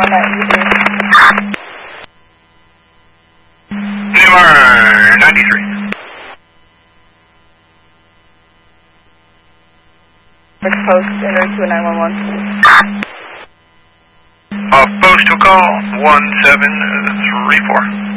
Number 93. Post enter to 911. Post to call 1734.